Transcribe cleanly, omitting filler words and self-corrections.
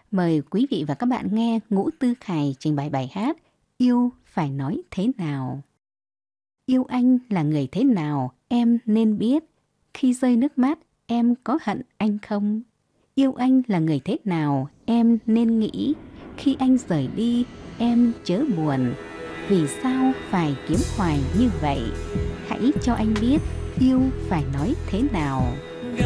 Mời quý vị và các bạn nghe Ngũ Tư Khải trình bày bài hát Yêu phải nói thế nào. Yêu anh là người thế nào em nên biết, khi rơi nước mắt em có hận anh không? Yêu anh là người thế nào em nên nghĩ, khi anh rời đi em chớ buồn. Vì sao phải kiếm hoài như vậy? Hãy cho anh biết yêu phải nói thế nào.